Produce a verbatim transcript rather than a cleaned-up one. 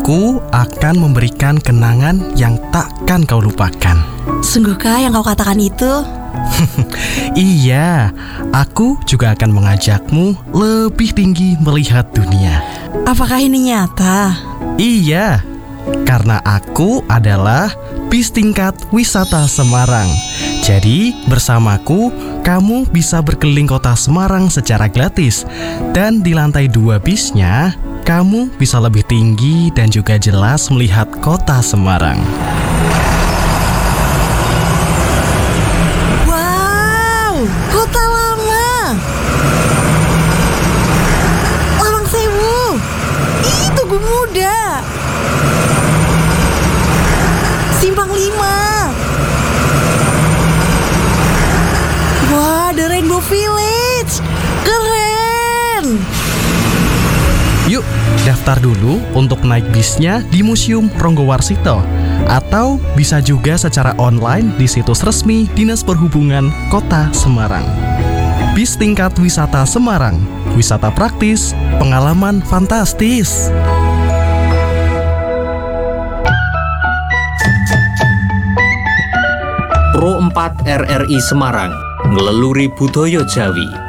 Aku akan memberikan kenangan yang takkan kau lupakan. Sungguhkah yang kau katakan itu? Iya, aku juga akan mengajakmu lebih tinggi melihat dunia. Apakah ini nyata? Iya, karena aku adalah bis tingkat wisata Semarang. Jadi bersamaku kamu bisa berkeliling kota Semarang secara gratis. Dan di lantai dua bisnya kamu bisa lebih tinggi dan juga jelas melihat kota Semarang. Wow, kota lama. Lawang Sewu. Ih, Tugu Muda. Simpang Lima. Wah, The Rainbow Village. Keren. Yuk, daftar dulu untuk naik bisnya di Museum Ronggowarsito. Atau bisa juga secara online di situs resmi Dinas Perhubungan Kota Semarang. Bis tingkat wisata Semarang. Wisata praktis, pengalaman fantastis. Pro empat R R I Semarang, ngeleluri budaya Jawi.